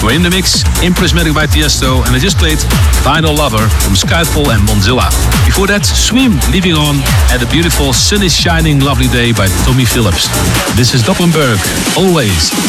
We're in the mix, Imprismatic by Tiesto, and I just played Vinyl Lover from Skyfall and Bonzilla. Before that, Swim, Leaving On, and a beautiful Sun is Shining Lovely Day by Tommy Phillips. This is Doppenberg, always